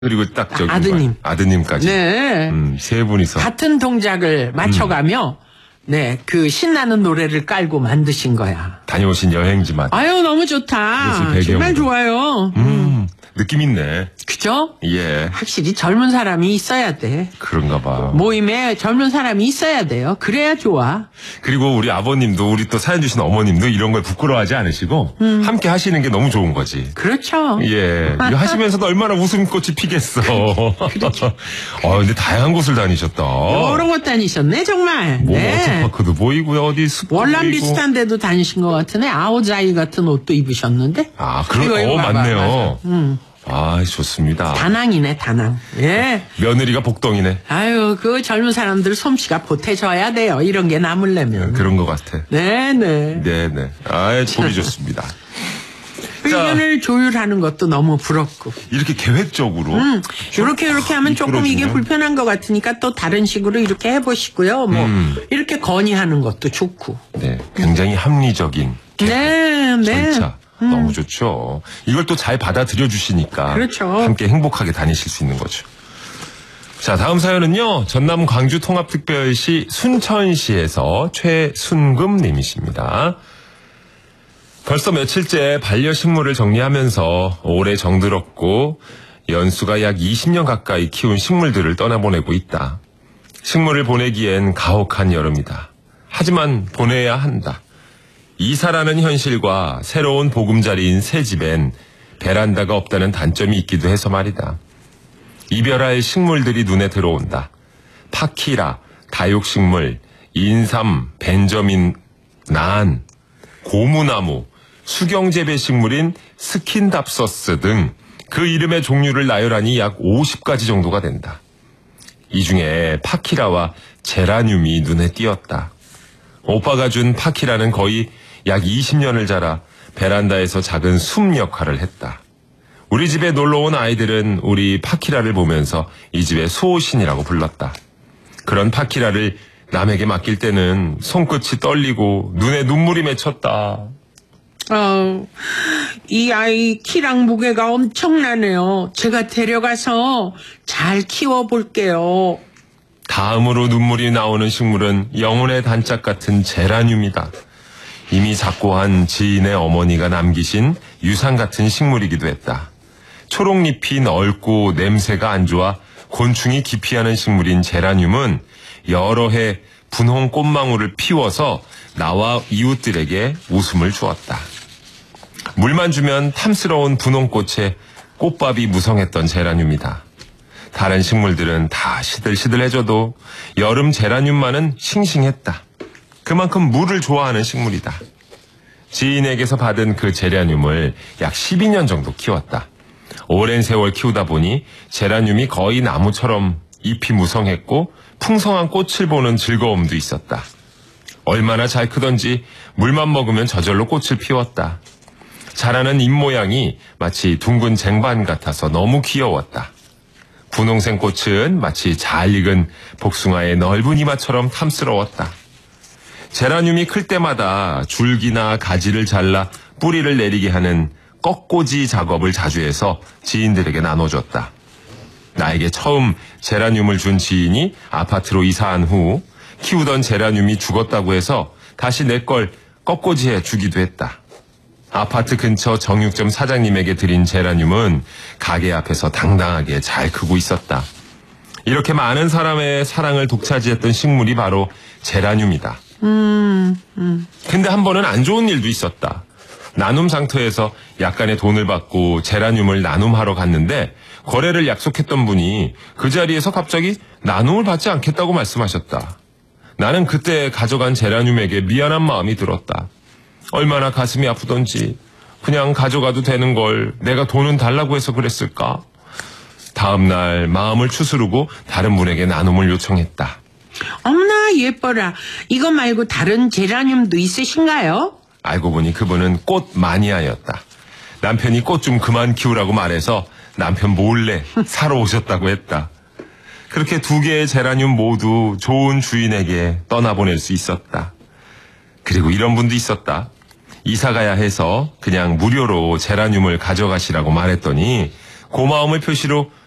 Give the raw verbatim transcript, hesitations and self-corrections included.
그리고 딱 저기 아드님. 아드님까지. 네. 음, 세 분이서 같은 동작을 맞춰가며 음. 네, 그 신나는 노래를 깔고 만드신 거야. 다녀오신 여행지 맛. 아유, 너무 좋다. 정말 좋아요. 음, 음, 느낌 있네. 그죠? 예. 확실히 젊은 사람이 있어야 돼. 그런가 봐. 모임에 젊은 사람이 있어야 돼요. 그래야 좋아. 그리고 우리 아버님도 우리 또 사연 주신 어머님도 이런 걸 부끄러워하지 않으시고 음. 함께 하시는 게 너무 좋은 거지. 그렇죠. 예. 이거 하시면서도 얼마나 웃음꽃이 피겠어. 그렇죠. 아, 근데 다양한 곳을 다니셨다. 여러 곳 다니셨네, 정말. 뭐 네. 워터파크도 보이고요. 어디 숲도 월남 보이고. 비슷한 데도 다니신 것 같으네. 아오자이 같은 옷도 입으셨는데. 아, 그런, 이거, 이거 어, 봐봐, 맞네요. 음. 아, 좋습니다. 다낭이네, 다낭. 예. 며느리가 복덩이네. 아유, 그 젊은 사람들 솜씨가 보태져야 돼요. 이런 게 남으려면. 그런 것 같아. 네네. 네네. 아, 보기 좋습니다. 의견을 조율하는 것도 너무 부럽고. 이렇게 계획적으로. 음, 이렇게 이렇게 하면 조금 이게 불편한 것 같으니까 또 다른 식으로 이렇게 해보시고요. 뭐 음. 이렇게 건의하는 것도 좋고. 네, 굉장히 합리적인 계획, 네, 네. 절차. 음. 너무 좋죠. 이걸 또 잘 받아들여 주시니까 그렇죠. 함께 행복하게 다니실 수 있는 거죠. 자, 다음 사연은요. 전남 광주 통합특별시 순천시에서 최순금 님이십니다. 벌써 며칠째 반려식물을 정리하면서 오래 정들었고 연수가 약 이십 년 가까이 키운 식물들을 떠나보내고 있다. 식물을 보내기엔 가혹한 여름이다. 하지만 보내야 한다. 이사라는 현실과 새로운 보금자리인 새 집엔 베란다가 없다는 단점이 있기도 해서 말이다. 이별할 식물들이 눈에 들어온다. 파키라, 다육식물, 인삼, 벤저민, 난, 고무나무, 수경재배식물인 스킨답서스 등 그 이름의 종류를 나열하니 약 오십 가지 정도가 된다. 이 중에 파키라와 제라늄이 눈에 띄었다. 오빠가 준 파키라는 거의 약 이십 년을 자라 베란다에서 작은 숲 역할을 했다. 우리 집에 놀러온 아이들은 우리 파키라를 보면서 이 집의 수호신이라고 불렀다. 그런 파키라를 남에게 맡길 때는 손끝이 떨리고 눈에 눈물이 맺혔다. 어, 이 아이 키랑 무게가 엄청나네요. 제가 데려가서 잘 키워볼게요. 다음으로 눈물이 나오는 식물은 영혼의 단짝 같은 제라늄이다. 이미 작고한 지인의 어머니가 남기신 유산 같은 식물이기도 했다. 초록잎이 넓고 냄새가 안 좋아 곤충이 기피하는 식물인 제라늄은 여러 해 분홍 꽃망울을 피워서 나와 이웃들에게 웃음을 주었다. 물만 주면 탐스러운 분홍꽃에 꽃밥이 무성했던 제라늄이다. 다른 식물들은 다 시들시들해져도 여름 제라늄만은 싱싱했다. 그만큼 물을 좋아하는 식물이다. 지인에게서 받은 그 제라늄을 약 십이 년 정도 키웠다. 오랜 세월 키우다 보니 제라늄이 거의 나무처럼 잎이 무성했고 풍성한 꽃을 보는 즐거움도 있었다. 얼마나 잘 크던지 물만 먹으면 저절로 꽃을 피웠다. 자라는 잎 모양이 마치 둥근 쟁반 같아서 너무 귀여웠다. 분홍색 꽃은 마치 잘 익은 복숭아의 넓은 이마처럼 탐스러웠다. 제라늄이 클 때마다 줄기나 가지를 잘라 뿌리를 내리게 하는 꺾꽂이 작업을 자주 해서 지인들에게 나눠줬다. 나에게 처음 제라늄을 준 지인이 아파트로 이사한 후 키우던 제라늄이 죽었다고 해서 다시 내 걸 꺾꽂이해 주기도 했다. 아파트 근처 정육점 사장님에게 드린 제라늄은 가게 앞에서 당당하게 잘 크고 있었다. 이렇게 많은 사람의 사랑을 독차지했던 식물이 바로 제라늄이다. 음, 음. 근데 한 번은 안 좋은 일도 있었다. 나눔 상터에서 약간의 돈을 받고 제라늄을 나눔하러 갔는데 거래를 약속했던 분이 그 자리에서 갑자기 나눔을 받지 않겠다고 말씀하셨다. 나는 그때 가져간 제라늄에게 미안한 마음이 들었다. 얼마나 가슴이 아프던지 그냥 가져가도 되는 걸 내가 돈은 달라고 해서 그랬을까? 다음 날 마음을 추스르고 다른 분에게 나눔을 요청했다. 어머나 예뻐라. 이거 말고 다른 제라늄도 있으신가요? 알고 보니 그분은 꽃 마니아였다. 남편이 꽃 좀 그만 키우라고 말해서 남편 몰래 사러 오셨다고 했다. 그렇게 두 개의 제라늄 모두 좋은 주인에게 떠나보낼 수 있었다. 그리고 이런 분도 있었다. 이사 가야 해서 그냥 무료로 제라늄을 가져가시라고 말했더니 고마움을 표시로